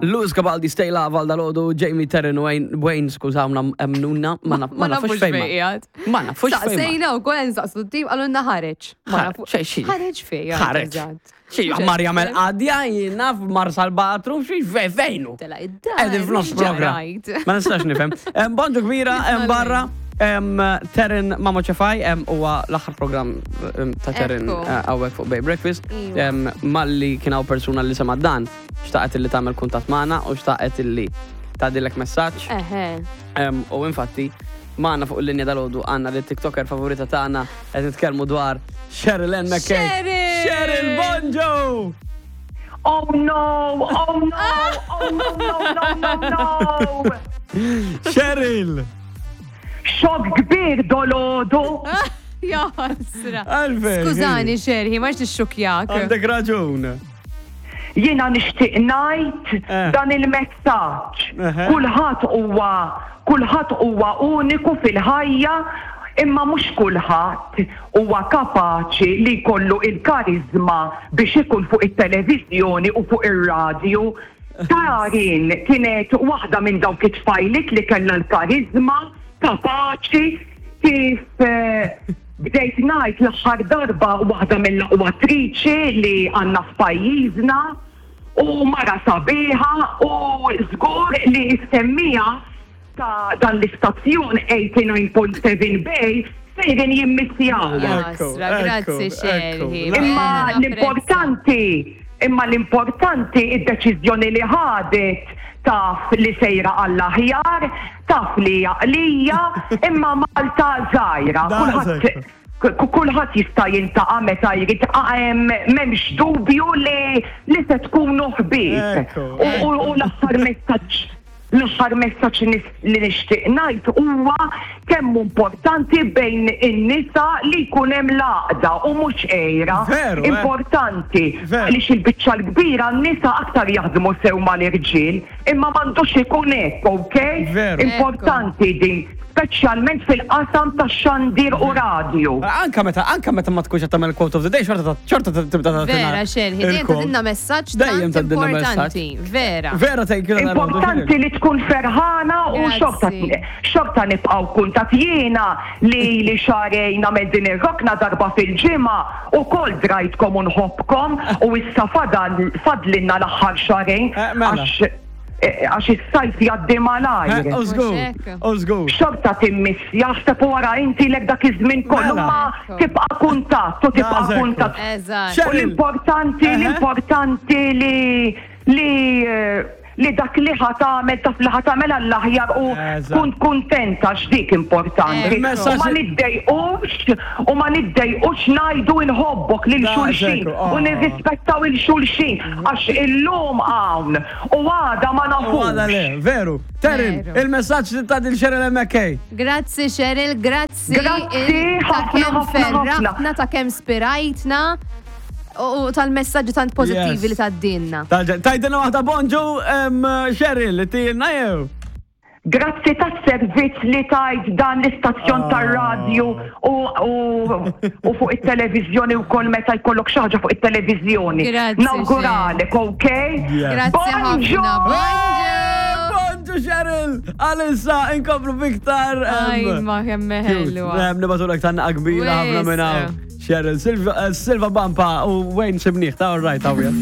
Luz Cabaldi, Stay Love, Valda Lodu, Jamie Terran, Wayne, skużawna, emnunna, ma nafux fejma. Ma nafux fejma. Sejna u kol nsaqsu t-tim għalunna ħareċ. Ħareċ fejja. Ħareċ. Marja Mel Adja, jina f'Marsal Batru, fejnu. Tela id-dar. Edin f'nofs program. Ma nistax nifhem. Bonġu kbira, barra. Terran Mama Ċefaj, huwa l-aħħar program ta' Terran għawek fuq Bay Breakfast. Malli kienaw persuna li sema dan, xtaqet illi tagħmel kuntatt magħna u xtaqet illi tgħaddilek messaġġ. U infatti magħna fuq il-linja dal-għodu għandna li TikToker favorita tagħna qed nitkellmu dwar Cheryl Ann McKay. Cheryl, bonġu! Oh no! Oh no! Oh no! Cheryl! Xok kbir dolodu. Ja, sra. Alvej. Skużani, Xerħi, ma x-xukjak. Għandek raġun. Jiena nixtieq ngħid dan il-messaġġ. Kulħadd huwa uniku fil-ħajja, imma mhux kulħadd huwa kapaċi li jkollu il-karizma biex ikun fuq it-televiżjoni u fuq ir-radju. Tarin kienet waħda minn dawk it-tfajlit li kellha l-karizma kapaċi kif bdejt ngħid l-aħħar darba waħda mill-aqwatriċi li għandna f'pajjiżna u mara sabiħa u żgur li semmija ta' dan l-istazzjon 89.7 Bay sejrin jimmissjawha. Grazzi Xerħi. Imma l-importanti id-deċiżjoni li ħadet taf li sejra għall-aħjar, taf li jaqlija, imma Malta żgħira. Kulħadd jista' jintaqa' meta jrid m'hemmx dubju li se tkunu ħbieb. U l-aħħar messaġġ li nixtieq ngħid huwa kemm importanti bejn in-nisa li jkun hemm l-għaqda u mhux qiegħra. Importanti għaliex il-biċċa l-kbira n-nisa aktar jaħdmu sew mal-irġiel, imma m'għandux ikun hekk, okej? Importanti din. Speċjalment fil-qasam ta' xandir u radju. Anka meta ma tkunx qed tagħmel quote of the day, xorta tibda tagħtina. Vera, Xerħi, dejjem tagħtina messaġġ tant importanti. Vera. Vera tgħid importanti li tkun ferħana u xorta nibqgħu kuntat jiena li xarejn nagħmel din ir-rokna darba fil-ġimgħa ukoll drajtkom u nħobbkom u issa fadlinna l-aħħar xarejn għax is-sajf jgħaddi malajr. Użgur. Xorta timmiss, jaħseb wara inti lek dak iż-żmien kollu ma tibqa' kuntatt u tibqa' kuntatt. U l-importanti li dak li ħatamel taf li ħatamel għall-aħjar u kunt kuntenta x'dik importanti. U ma niddejqux ngħidu nħobbok lil xulxin u nirrispettaw il-xulxin għax illum hawn u għada ma nafux. Veru. Terran, il-messaġġ ta' din Cheryl Ann McKay. Grazzi Cheryl, grazzi ta' kemm ferraħna, ta' kemm spirajtna. U tal-messagġi tant pozittivi li taddinna. Tajdina waħda bonġu, Cheryl, li tijinna jew? Grazzi tas-servizz li tajt dan l-istazzjon tar-radju u fuq it-televizjoni wkoll meta jkollok xi ħaġa fuq it-televizjoni. Nawguralek, okej? Grazzi ħafna. Bonġu Cheryl, għalissa inkomplu biktar. Aj, ma kemm meħellu. Nibatulek tanna kbira ħafna minna. Cheryl, Silva Bampa u Wayne Sibniħ, ta' all right,